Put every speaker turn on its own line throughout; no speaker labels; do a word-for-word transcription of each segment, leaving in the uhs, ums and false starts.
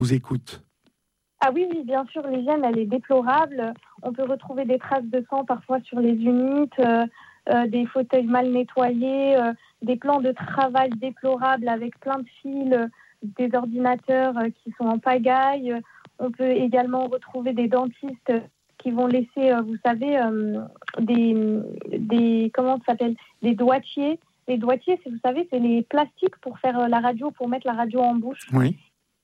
vous écoute.
Ah oui, oui, bien sûr, l'hygiène, elle est déplorable. On peut retrouver des traces de sang parfois sur les unités, euh, euh, des fauteuils mal nettoyés, euh, des plans de travail déplorables avec plein de fils, euh, des ordinateurs euh, qui sont en pagaille. On peut également retrouver des dentistes qui vont laisser, euh, vous savez, euh, des, des, comment ça s'appelle, des doigtiers. Les doigtiers, c'est, vous savez, c'est les plastiques pour faire euh, la radio, pour mettre la radio en bouche.
Oui.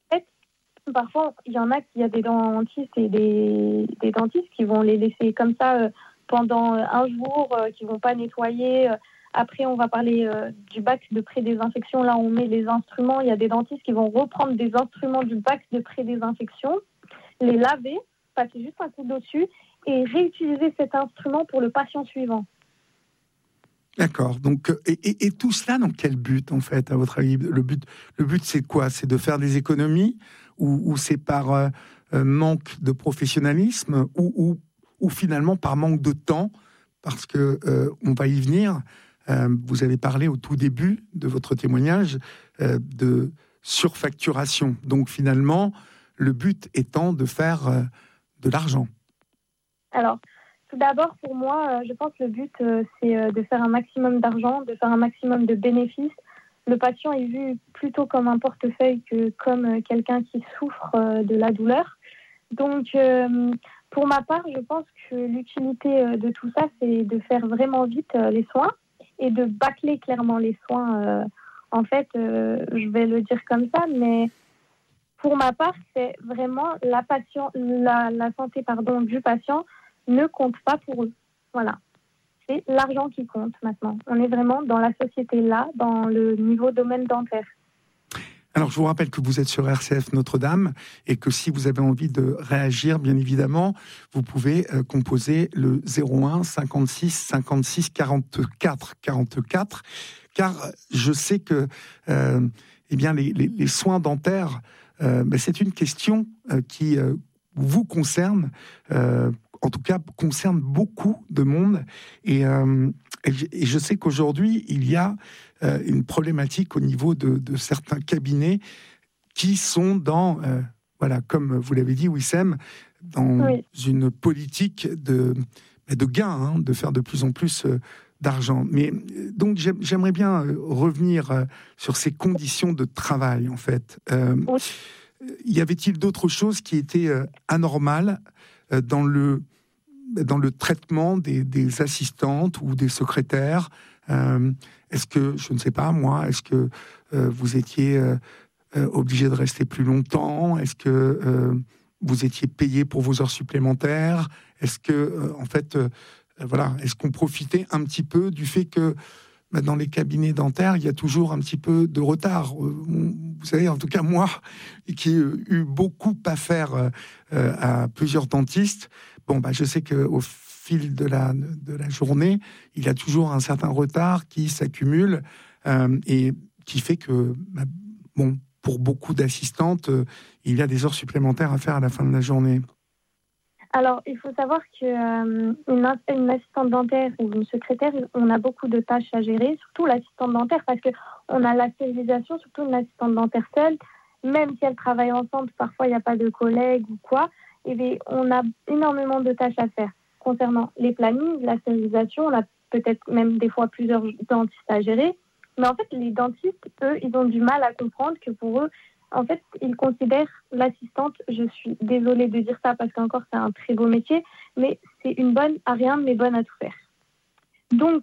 Parfois, il y en a qui a des dentistes et des, des dentistes qui vont les laisser comme ça euh, pendant un jour, euh, qui vont pas nettoyer. Après, on va parler euh, du bac de pré-désinfection. Là, on met les instruments. Il y a des dentistes qui vont reprendre des instruments du bac de pré-désinfection, les laver, passer juste un coup d'eau dessus et réutiliser cet instrument pour le patient suivant.
D'accord. Donc, et, et, et tout cela, dans quel but, en fait, à votre avis ? Le but, le but, c'est quoi ? C'est de faire des économies ou, ou c'est par euh, manque de professionnalisme ou, ou, ou finalement par manque de temps ? Parce que euh, on va y venir. Euh, vous avez parlé au tout début de votre témoignage euh, de surfacturation. Donc, finalement, le but étant de faire euh, de l'argent.
Alors, tout d'abord, pour moi, je pense que le but, c'est de faire un maximum d'argent, de faire un maximum de bénéfices. Le patient est vu plutôt comme un portefeuille que comme quelqu'un qui souffre de la douleur. Donc, pour ma part, je pense que l'utilité de tout ça, c'est de faire vraiment vite les soins et de bâcler clairement les soins. En fait, je vais le dire comme ça, mais pour ma part, c'est vraiment la, patient, la, la santé pardon, du patient ne compte pas pour eux. Voilà. C'est l'argent qui compte maintenant. On est vraiment dans la société là, dans le niveau domaine dentaire.
Alors, je vous rappelle que vous êtes sur R C F Notre-Dame et que si vous avez envie de réagir, bien évidemment, vous pouvez euh, composer le zéro un cinquante-six cinquante-six quarante-quatre quarante-quatre, car je sais que euh, eh bien, les, les, les soins dentaires, euh, ben, c'est une question euh, qui euh, vous concerne, euh, en tout cas concerne beaucoup de monde. Et, euh, et, et je sais qu'aujourd'hui, il y a euh, une problématique au niveau de, de certains cabinets qui sont dans, euh, voilà, comme vous l'avez dit, Wissem, dans oui. une politique de, de gain, hein, de faire de plus en plus euh, d'argent. Mais donc, j'aimerais bien revenir euh, sur ces conditions de travail, en fait. Euh, oui. Y avait-il d'autres choses qui étaient euh, anormales euh, dans le dans le traitement des, des assistantes ou des secrétaires? euh, Est-ce que, je ne sais pas moi, est-ce que euh, vous étiez euh, euh, obligé de rester plus longtemps? Est-ce que euh, vous étiez payé pour vos heures supplémentaires? Est-ce que, euh, en fait, euh, voilà, est-ce qu'on profitait un petit peu du fait que bah, dans les cabinets dentaires, il y a toujours un petit peu de retard? Vous savez, en tout cas moi, qui ai eu beaucoup à faire euh, à plusieurs dentistes, bon, bah, je sais qu'au fil de la, de la journée, il y a toujours un certain retard qui s'accumule euh, et qui fait que, bah, bon, pour beaucoup d'assistantes, euh, il y a des heures supplémentaires à faire à la fin de la journée.
Alors, il faut savoir qu'une euh, une assistante dentaire ou une secrétaire, on a beaucoup de tâches à gérer, surtout l'assistante dentaire, parce qu'on a la stérilisation, surtout une assistante dentaire seule, même si elle travaille ensemble, parfois il n'y a pas de collègues ou quoi, et bien, on a énormément de tâches à faire concernant les plannings, la stérilisation, on a peut-être même des fois plusieurs dentistes à gérer, mais en fait, les dentistes, eux, ils ont du mal à comprendre que pour eux, en fait, ils considèrent l'assistante, je suis désolée de dire ça parce qu'encore c'est un très beau métier, mais c'est une bonne à rien, mais bonne à tout faire. Donc,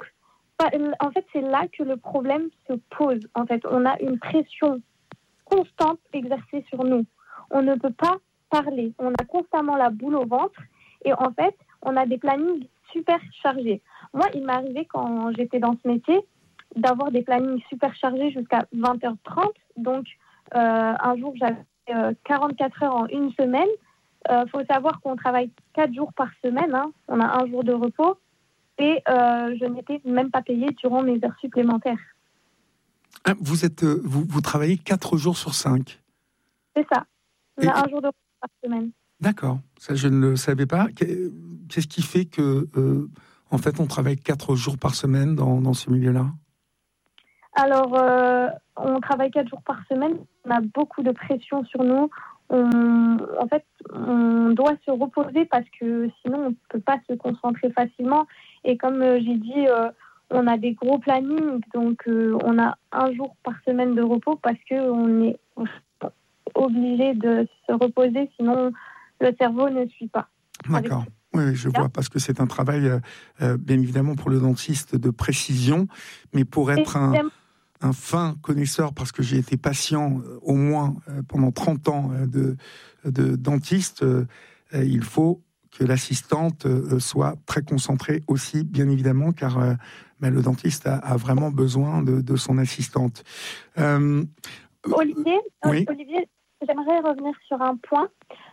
en fait, c'est là que le problème se pose. En fait, on a une pression constante exercée sur nous. On ne peut pas parler. On a constamment la boule au ventre et en fait, on a des plannings super chargés. Moi, il m'est arrivé quand j'étais dans ce métier d'avoir des plannings super chargés jusqu'à vingt heures trente. Donc, Euh, un jour, j'avais euh, quarante-quatre heures en une semaine. Il euh, faut savoir qu'on travaille quatre jours par semaine. Hein. On a un jour de repos. Et euh, je n'étais même pas payée durant mes heures supplémentaires.
Ah, vous, êtes, vous, vous travaillez quatre jours sur cinq?
C'est ça. On et... a un jour de repos par semaine.
D'accord. Ça, je ne le savais pas. Qu'est-ce qui fait que, euh, en fait, on travaille quatre jours par semaine dans, dans ce milieu-là? Alors,
euh, on travaille quatre jours par semaine. On a beaucoup de pression sur nous. on, en fait, on doit se reposer parce que sinon on ne peut pas se concentrer facilement. Et comme euh, j'ai dit, euh, on a des gros plannings, donc euh, on a un jour par semaine de repos parce qu'on est obligé de se reposer, sinon le cerveau ne suit pas.
D'accord. Avec... Oui, je vois, parce que c'est un travail, euh, bien évidemment, pour le dentiste de précision, mais pour être un, un fin connaisseur, parce que j'ai été patient euh, au moins euh, pendant trente ans euh, de, de dentiste, euh, il faut que l'assistante euh, soit très concentrée aussi, bien évidemment, car euh, ben, le dentiste a, a vraiment besoin de, de son assistante. Euh,
Olivier,
oui.
Olivier, j'aimerais revenir sur un point.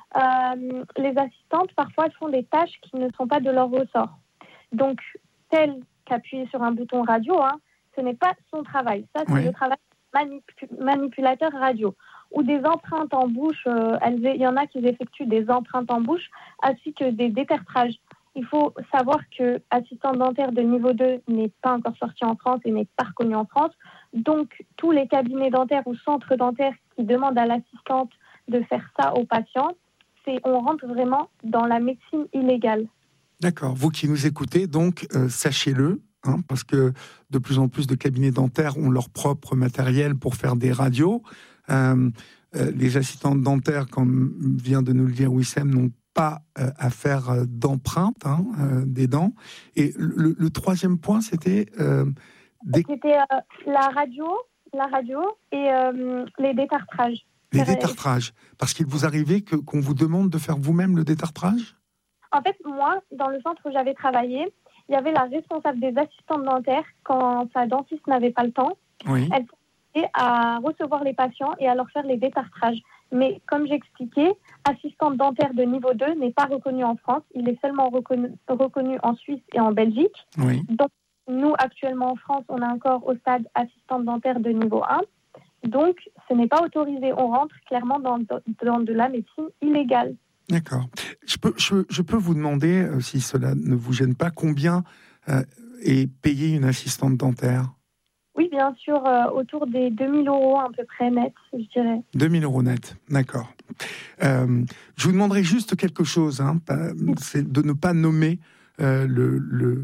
Euh, les assistantes, parfois, elles font des tâches qui ne sont pas de leur ressort. Donc, tel qu'appuyer sur un bouton radio, hein, ce n'est pas son travail. Ça, c'est oui. le travail manip- manipulateur radio. Ou des empreintes en bouche. Euh, elles, il y en a qui effectuent des empreintes en bouche, ainsi que des détartrages. Il faut savoir que assistante dentaire de niveau deux n'est pas encore sortie en France et n'est pas reconnue en France. Donc, tous les cabinets dentaires ou centres dentaires qui demandent à l'assistante de faire ça aux patients, c'est, on rentre vraiment dans la médecine illégale.
D'accord. Vous qui nous écoutez, donc, euh, sachez-le, hein, parce que de plus en plus de cabinets dentaires ont leur propre matériel pour faire des radios. Euh, euh, les assistantes dentaires, comme vient de nous le dire Wissem, n'ont pas euh, à faire euh, d'empreintes hein, euh, des dents. Et le, le troisième point, c'était... Euh,
des... C'était euh, la radio, la radio et euh, les détartrages.
Les détartrages, parce qu'il vous arrivait que, qu'on vous demande de faire vous-même le détartrage ?
En fait, moi, dans le centre où j'avais travaillé, il y avait la responsable des assistantes dentaires quand sa dentiste n'avait pas le temps.
Oui.
Elle s'était à recevoir les patients et à leur faire les détartrages. Mais comme j'expliquais, assistante dentaire de niveau deux n'est pas reconnue en France. Il est seulement reconnu, reconnu en Suisse et en Belgique.
Oui.
Donc, nous, actuellement en France, on est encore au stade assistante dentaire de niveau un. Donc, ce n'est pas autorisé. On rentre clairement dans, dans de la médecine illégale.
D'accord. Je peux, je, je peux vous demander, euh, si cela ne vous gêne pas, combien euh, est payée une assistante dentaire ?
Oui, bien sûr, euh, autour des deux mille euros à peu près net, je dirais.
deux mille euros net, d'accord. Euh, je vous demanderai juste quelque chose, hein, c'est de ne pas nommer euh, le, le,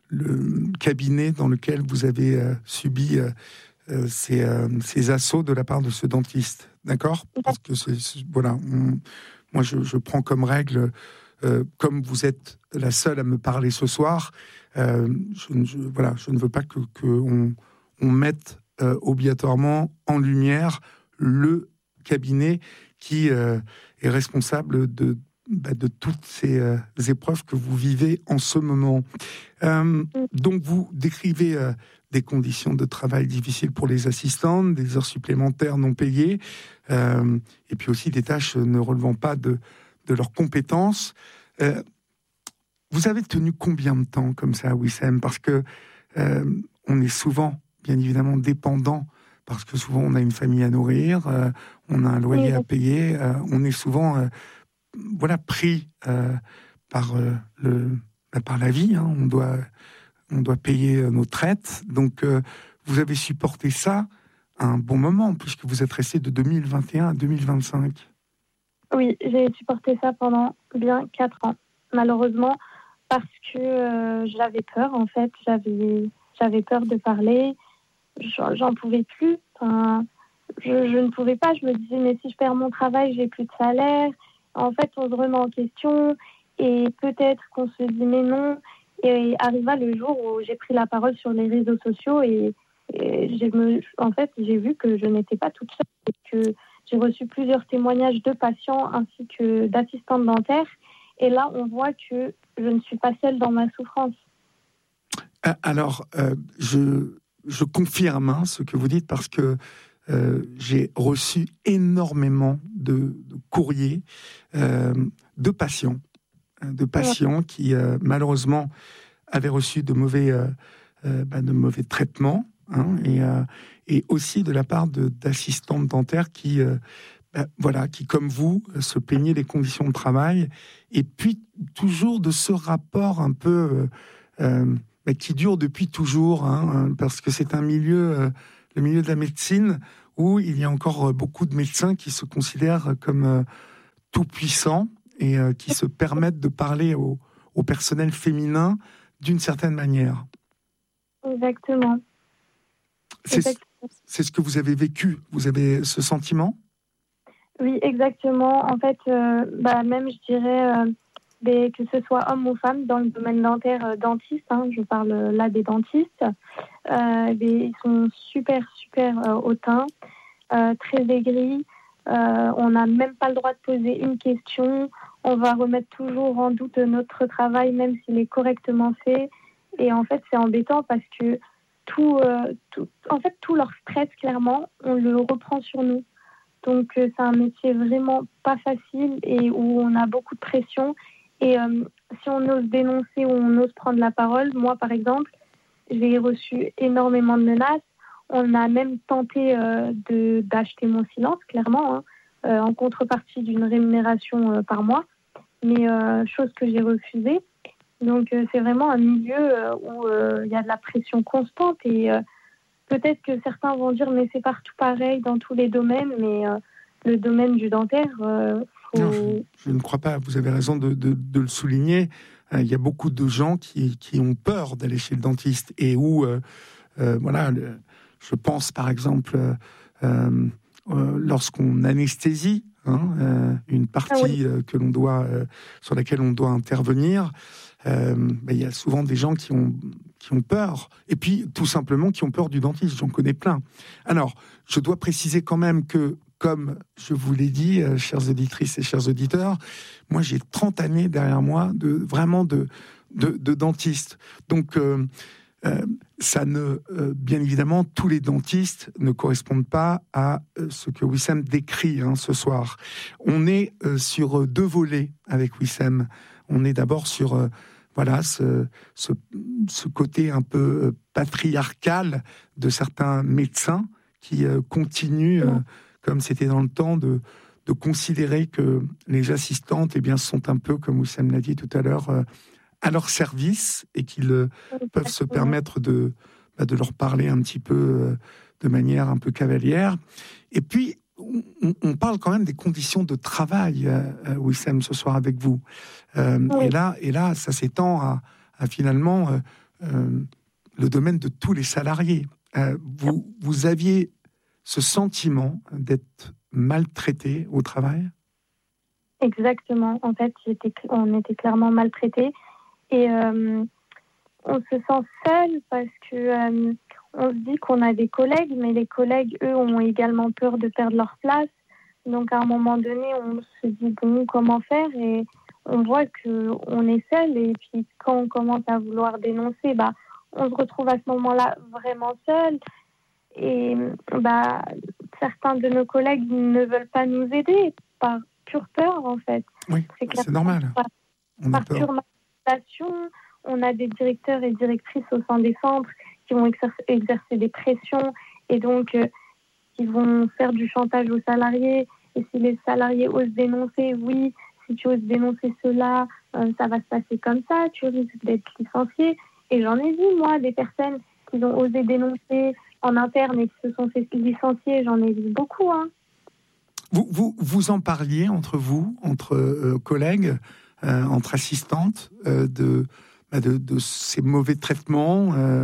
le cabinet dans lequel vous avez euh, subi... Euh, Euh, ces, euh, ces assauts de la part de ce dentiste, d'accord ? Parce que c'est, c'est, voilà, on, moi je, je prends comme règle, euh, comme vous êtes la seule à me parler ce soir, euh, je, je, voilà, je ne veux pas que, que on, on mette euh, obligatoirement en lumière le cabinet qui euh, est responsable de, bah, de toutes ces euh, épreuves que vous vivez en ce moment. Euh, donc vous décrivez euh, des conditions de travail difficiles pour les assistantes, des heures supplémentaires non payées, euh, et puis aussi des tâches ne relevant pas de, de leurs compétences. Euh, vous avez tenu combien de temps comme ça, Wissem ? Parce que euh, on est souvent, bien évidemment, dépendant, parce que souvent on a une famille à nourrir, euh, on a un loyer à payer, euh, on est souvent euh, voilà, pris euh, par, euh, le, par la vie, hein, on doit... on doit payer nos traites, donc euh, vous avez supporté ça un bon moment, puisque vous êtes resté de deux mille vingt et un à deux mille vingt-cinq.
Oui, j'ai supporté ça pendant bien quatre ans, malheureusement, parce que euh, j'avais peur, en fait, j'avais, j'avais peur de parler, j'en, j'en pouvais plus, enfin, je, je ne pouvais pas, je me disais, mais si je perds mon travail, j'ai plus de salaire, en fait, on se remet en question, et peut-être qu'on se dit, mais non. Et arriva le jour où j'ai pris la parole sur les réseaux sociaux et, et j'ai me, en fait, j'ai vu que je n'étais pas toute seule et que j'ai reçu plusieurs témoignages de patients ainsi que d'assistantes dentaires. Et là, on voit que je ne suis pas seule dans ma souffrance.
Alors, euh, je, je confirme hein, ce que vous dites parce que euh, j'ai reçu énormément de, de courriers euh, de patients. de patients ouais. qui, euh, malheureusement, avaient reçu de mauvais, euh, euh, bah, de mauvais traitements, hein, et, euh, et aussi de la part de, d'assistantes dentaires qui, euh, bah, voilà, qui, comme vous, se plaignaient des conditions de travail, et puis toujours de ce rapport un peu euh, euh, bah, qui dure depuis toujours, hein, parce que c'est un milieu, euh, le milieu de la médecine, où il y a encore beaucoup de médecins qui se considèrent comme euh, tout-puissants et euh, qui se permettent de parler au, au personnel féminin d'une certaine manière.
Exactement.
C'est,
Exactement.
c'est ce que vous avez vécu, vous avez ce sentiment ?
Oui, exactement. En fait, euh, bah, même, je dirais, euh, des, que ce soit homme ou femme, dans le domaine dentaire, euh, dentiste, hein, je parle là des dentistes, euh, des, ils sont super, super euh, hautains, euh, très aigris. Euh, on n'a même pas le droit de poser une question. On va remettre toujours en doute notre travail, même s'il est correctement fait. Et en fait, c'est embêtant parce que tout, euh, tout, en fait, tout leur stress, clairement, on le reprend sur nous. Donc, euh, c'est un métier vraiment pas facile et où on a beaucoup de pression. Et euh, si on ose dénoncer ou on ose prendre la parole, moi, par exemple, j'ai reçu énormément de menaces. On a même tenté euh, de, d'acheter mon silence, clairement, hein, euh, en contrepartie d'une rémunération euh, par mois, mais euh, chose que j'ai refusée. Donc, euh, c'est vraiment un milieu euh, où il euh, y a de la pression constante et euh, peut-être que certains vont dire mais c'est partout pareil dans tous les domaines, mais euh, le domaine du dentaire, euh, faut...
Non, je, je ne crois pas. Vous avez raison de, de, de le souligner. Euh, il y a beaucoup de gens qui, qui ont peur d'aller chez le dentiste et où, euh, euh, voilà, le, je pense par exemple euh, euh, lorsqu'on anesthésie hein, euh, une partie ah oui. euh, que l'on doit, euh, sur laquelle on doit intervenir. Euh, ben, il y a souvent des gens qui ont, qui ont peur, et puis tout simplement qui ont peur du dentiste, j'en connais plein. Alors, je dois préciser quand même que, comme je vous l'ai dit, euh, chères auditrices et chers auditeurs, moi j'ai trente années derrière moi de, vraiment de, de, de dentiste. Donc, euh, euh, ça ne, euh, bien évidemment, tous les dentistes ne correspondent pas à euh, ce que Wissem décrit hein, ce soir. On est euh, sur deux volets avec Wissem. On est d'abord sur euh, voilà ce, ce, ce côté un peu euh, patriarcal de certains médecins qui euh, continuent, euh, comme c'était dans le temps, de, de considérer que les assistantes eh bien, sont un peu, comme Wissem l'a dit tout à l'heure, euh, à leur service et qu'ils euh, peuvent se permettre de, bah, de leur parler un petit peu euh, de manière un peu cavalière. Et puis, on, on parle quand même des conditions de travail, euh, Wissem, ce soir avec vous. Euh, oui. et, là, et là, ça s'étend à, à finalement euh, euh, le domaine de tous les salariés. Euh, vous, vous aviez ce sentiment d'être maltraité au travail ?
Exactement. En fait, j'étais, on était clairement maltraités. Et euh, on se sent seul parce que euh, on se dit qu'on a des collègues, mais les collègues, eux, ont également peur de perdre leur place. Donc, à un moment donné, on se dit, bon, comment faire ? Et on voit qu'on est seul. Et puis, quand on commence à vouloir dénoncer, bah, on se retrouve à ce moment-là vraiment seul. Et bah, certains de nos collègues ne veulent pas nous aider par pure peur, en fait.
Oui, c'est, c'est normal.
Par,
on
par pure manipulation. On a des directeurs et directrices au sein des centres qui vont exercer, exercer des pressions et donc euh, qui vont faire du chantage aux salariés. Et si les salariés osent dénoncer, oui, si tu oses dénoncer cela, euh, ça va se passer comme ça, tu risques d'être licencié. Et j'en ai vu, moi, des personnes qui ont osé dénoncer en interne et qui se sont fait licencier, j'en ai vu beaucoup. Hein.
Vous, vous, vous en parliez entre vous, entre euh, collègues, euh, entre assistantes, euh, de... De, de ces mauvais traitements euh,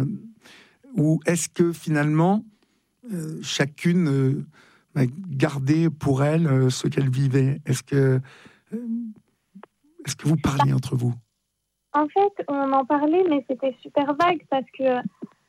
ou est-ce que finalement euh, chacune euh, bah, gardait pour elle euh, ce qu'elle vivait ? Est-ce que, euh, est-ce que vous parliez entre vous ?
En fait, on en parlait, mais c'était super vague parce que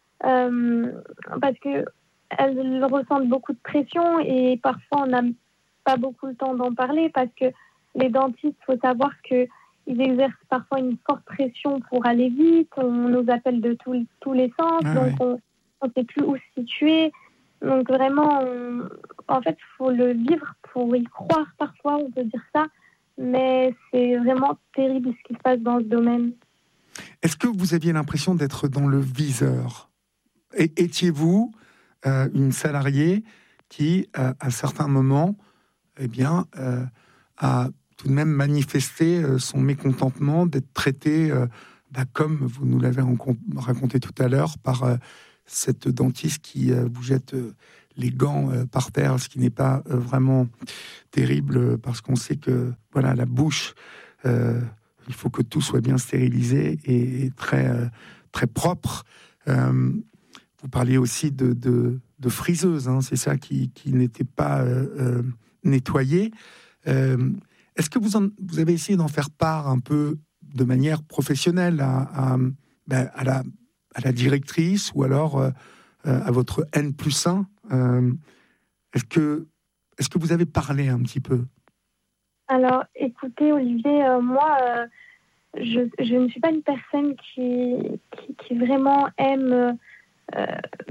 euh, parce que elles ressentent beaucoup de pression et parfois on n'a pas beaucoup le temps d'en parler parce que les dentistes, il faut savoir que ils exercent parfois une forte pression pour aller vite. On nous appelle de tous, tous les sens, ah, donc oui. on ne sait plus où se situer. Donc vraiment, on, en fait, il faut le vivre pour y croire parfois, on peut dire ça. Mais c'est vraiment terrible ce qui se passe dans ce domaine.
Est-ce que vous aviez l'impression d'être dans le viseur ? Et étiez-vous euh, une salariée qui, euh, à certains moments, eh bien, euh, a tout de même manifester son mécontentement d'être traité, euh, bah, comme vous nous l'avez raconté tout à l'heure, par euh, cette dentiste qui euh, vous jette euh, les gants euh, par terre, ce qui n'est pas euh, vraiment terrible parce qu'on sait que voilà, la bouche, euh, il faut que tout soit bien stérilisé et, et très, euh, très propre. Euh, vous parliez aussi de, de, de friseuse, hein, c'est ça qui, qui n'était pas euh, euh, nettoyé. Euh, est-ce que vous, en, vous avez essayé d'en faire part un peu de manière professionnelle à, à, ben, à, la, à la directrice ou alors euh, à votre N plus un euh, est-ce que, est-ce que vous avez parlé un petit peu?
Alors, écoutez, Olivier, euh, moi, euh, je, je ne suis pas une personne qui, qui, qui vraiment aime euh,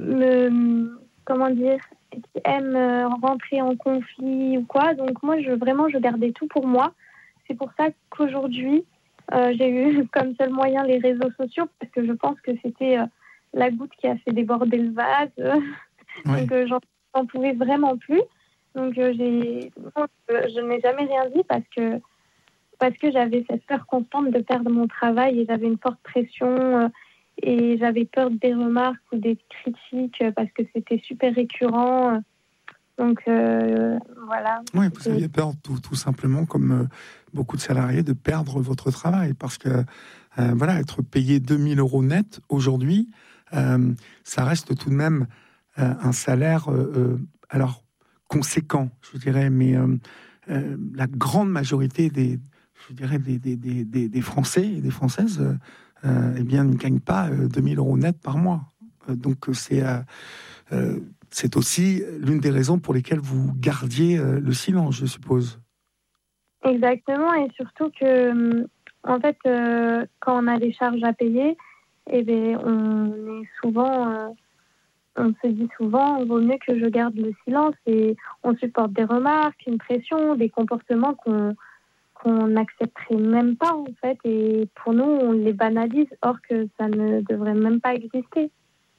me, comment dire, qui aime euh, rentrer en conflit ou quoi. Donc moi, je, vraiment, je gardais tout pour moi. C'est pour ça qu'aujourd'hui, euh, j'ai eu comme seul moyen les réseaux sociaux, parce que je pense que c'était euh, la goutte qui a fait déborder le vase.
Oui.
Donc euh, j'en, j'en pouvais vraiment plus. Donc euh, j'ai, je n'ai jamais rien dit parce que parce que j'avais cette peur constante de perdre mon travail et j'avais une forte pression euh, et j'avais peur des remarques ou des critiques euh, parce que c'était super récurrent. Donc euh, voilà.
Oui, vous aviez peur tout, tout simplement, comme euh, beaucoup de salariés, de perdre votre travail parce que euh, voilà, être payé deux mille euros net aujourd'hui, euh, ça reste tout de même euh, un salaire euh, euh, alors conséquent, je dirais, mais euh, euh, la grande majorité des, je dirais, des, des, des, des Français et des Françaises, euh, euh, eh bien, ne gagnent pas euh, deux mille euros net par mois. Euh, donc c'est euh, euh, c'est aussi l'une des raisons pour lesquelles vous gardiez euh, le silence, je suppose.
Exactement, et surtout que, en fait, euh, quand on a des charges à payer, eh bien, on est souvent, euh, on se dit souvent, il vaut mieux que je garde le silence, et on supporte des remarques, une pression, des comportements qu'on qu'on n'accepterait même pas, en fait, et pour nous, on les banalise, or que ça ne devrait même pas exister.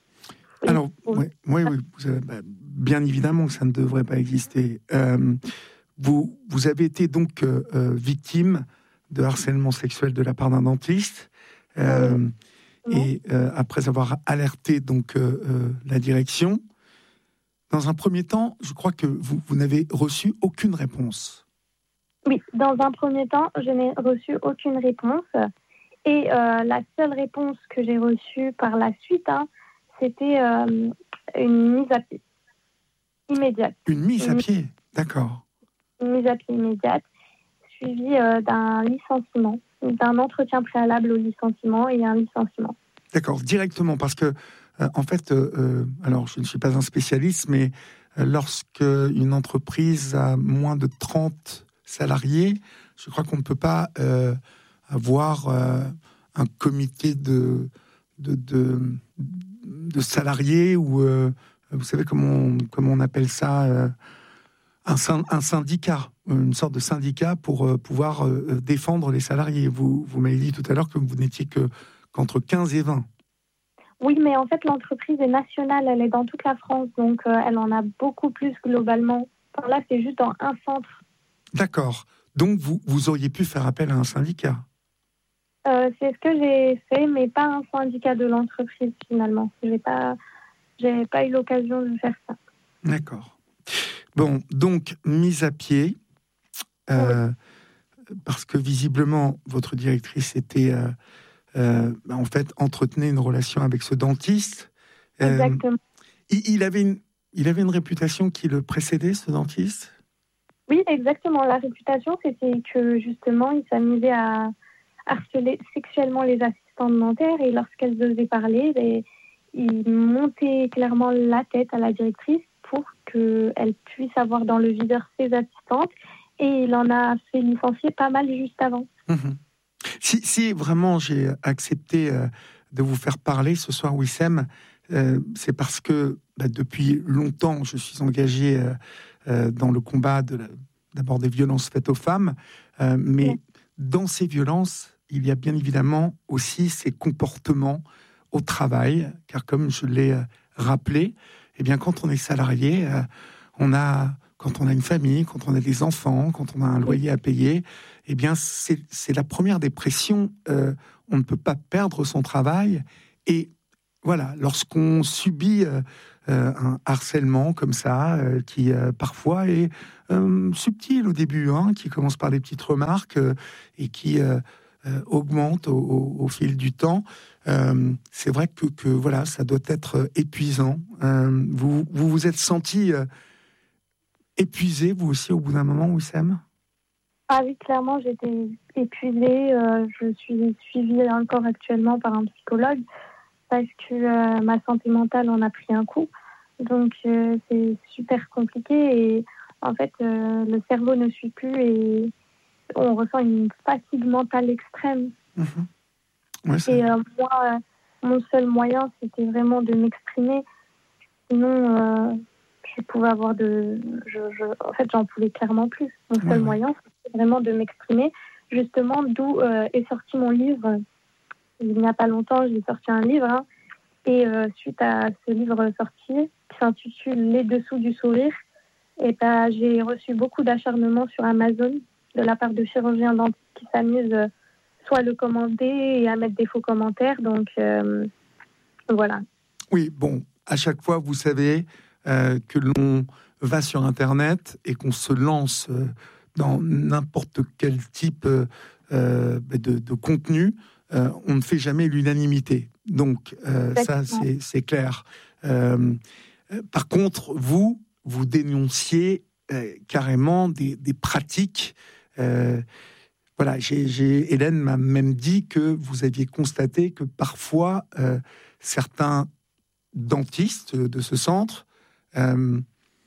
Et
Alors,
pour...
oui, oui, oui vous avez, bah, bien évidemment que ça ne devrait pas exister. Euh, vous, vous avez été donc euh, victime de harcèlement sexuel de la part d'un dentiste, euh, oui. et euh, après avoir alerté donc euh, euh, la direction, dans un premier temps, je crois que vous, vous n'avez reçu aucune réponse.
Oui, dans un premier temps, je n'ai reçu aucune réponse. Et euh, la seule réponse que j'ai reçue par la suite, hein, c'était euh, une mise à pied immédiate.
Une mise
une,
à pied, d'accord.
Une mise à pied immédiate, suivie euh, d'un licenciement, d'un entretien préalable au licenciement et un licenciement.
D'accord, directement, parce que, euh, en fait, euh, alors je ne suis pas un spécialiste, mais euh, lorsque une entreprise a moins de trente salariés, je crois qu'on ne peut pas euh, avoir euh, un comité de, de, de, de salariés ou, euh, vous savez comment on, comment on appelle ça, euh, un, un syndicat, une sorte de syndicat pour euh, pouvoir euh, défendre les salariés. Vous, vous m'avez dit tout à l'heure que vous n'étiez que, qu'entre quinze et vingt.
Oui, mais en fait, l'entreprise est nationale, elle est dans toute la France, donc euh, elle en a beaucoup plus globalement. Enfin, là, c'est juste dans un centre.
D'accord. Donc, vous, vous auriez pu faire appel à un syndicat?
euh, C'est ce que j'ai fait, mais pas un syndicat de l'entreprise, finalement. Je n'ai pas, j'ai pas eu l'occasion de faire ça.
D'accord. Bon, donc, mise à pied, euh, oui. Parce que visiblement, votre directrice était... Euh, Euh, en fait, entretenait une relation avec ce dentiste. Euh,
Exactement.
Il, il, avait une, il avait une réputation qui le précédait, ce dentiste?
Oui, exactement. La réputation, c'était que, justement, il s'amusait à harceler sexuellement les assistantes dentaires et lorsqu'elles osaient parler, ben, il montait clairement la tête à la directrice pour qu'elle puisse avoir dans le viseur ses assistantes et il en a fait licencier pas mal juste avant.
Mmh. Si, si vraiment j'ai accepté euh, de vous faire parler ce soir, Wissem, euh, c'est parce que bah, depuis longtemps, je suis engagé euh, euh, dans le combat de la, d'abord des violences faites aux femmes, euh, mais oui. Dans ces violences, il y a bien évidemment aussi ces comportements au travail, car comme je l'ai euh, rappelé, eh bien, quand on est salarié, euh, on a... Quand on a une famille, quand on a des enfants, quand on a un loyer à payer, eh bien, c'est, c'est la première des pressions. Euh, on ne peut pas perdre son travail. Et voilà, lorsqu'on subit euh, euh, un harcèlement comme ça, euh, qui euh, parfois est euh, subtil au début, hein, qui commence par des petites remarques euh, et qui euh, euh, augmente au, au, au fil du temps. Euh, c'est vrai que, que voilà, ça doit être épuisant. Euh, vous, vous vous êtes senti euh, épuisé, vous aussi, au bout d'un moment, Wissem ?
Ah oui, clairement, j'étais épuisée. Euh, je suis suivie encore actuellement par un psychologue parce que euh, ma santé mentale en a pris un coup. Donc, euh, c'est super compliqué et en fait, euh, le cerveau ne suit plus et on ressent une fatigue mentale extrême.
Mmh. Ouais, ça...
Et euh, moi, euh, mon seul moyen, c'était vraiment de m'exprimer. Sinon, euh, je pouvais avoir de... Je, je... En fait, j'en pouvais clairement plus. Mon seul ouais, moyen, c'était vraiment de m'exprimer. Justement, d'où euh, est sorti mon livre. Il n'y a pas longtemps, j'ai sorti un livre. Hein, et euh, suite à ce livre sorti, qui s'intitule « Les dessous du sourire », et ben, j'ai reçu beaucoup d'acharnement sur Amazon de la part de chirurgiens dentistes qui s'amusent euh, soit à le commander et à mettre des faux commentaires. Donc, euh, voilà.
Oui, bon, à chaque fois, vous savez euh, que l'on va sur Internet et qu'on se lance euh, dans n'importe quel type euh, de, de contenu, euh, on ne fait jamais l'unanimité. Donc, euh, ça, c'est, c'est clair. Euh, par contre, vous, vous dénonciez euh, carrément des, des pratiques. Euh, voilà, j'ai, j'ai, Hélène m'a même dit que vous aviez constaté que parfois, euh, certains dentistes de ce centre euh,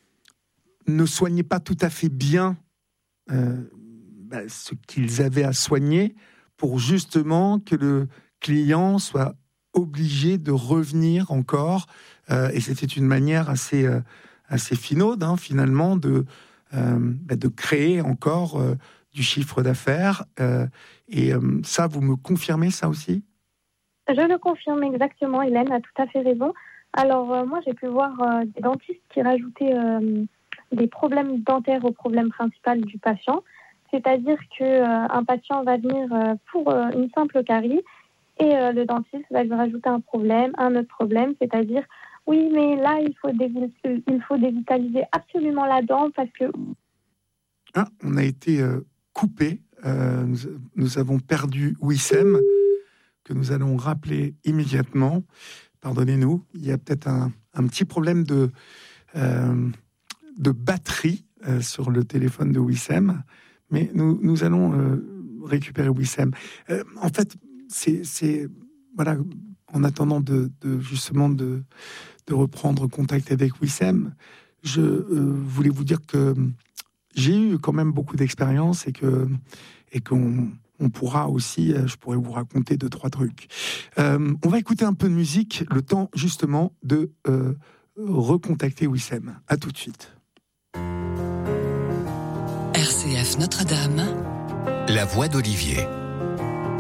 ne soignaient pas tout à fait bien euh, bah, ce qu'ils avaient à soigner pour justement que le client soit obligé de revenir encore. Euh, et c'était une manière assez, euh, assez finaude, hein, finalement, de, euh, bah, de créer encore euh, du chiffre d'affaires. Euh, et euh, ça, vous me confirmez ça aussi ?
Je le confirme exactement, Hélène a tout à fait raison. Alors, euh, moi, j'ai pu voir euh, des dentistes qui rajoutaient euh, des problèmes dentaires au problème principal du patient. C'est-à-dire qu'un euh, patient va venir euh, pour euh, une simple carie et euh, le dentiste va lui rajouter un problème, un autre problème, c'est-à-dire « oui, mais là, il faut, dévi- il faut dévitaliser absolument la dent parce que... »
Ah, on a été euh, coupé. Euh, nous, nous avons perdu Wissem, que nous allons rappeler immédiatement. Pardonnez-nous, il y a peut-être un, un petit problème de, euh, de batterie euh, sur le téléphone de Wissem, mais nous, nous allons euh, récupérer Wissem. Euh, en fait, c'est, c'est voilà, en attendant de, de justement de, de reprendre contact avec Wissem, je euh, voulais vous dire que j'ai eu quand même beaucoup d'expérience et que et qu'on on pourra aussi, je pourrais vous raconter deux, trois trucs. Euh, on va écouter un peu de musique, le temps justement de euh, recontacter Wissem. À tout de suite.
R C F Notre-Dame.
La voix d'Olivier.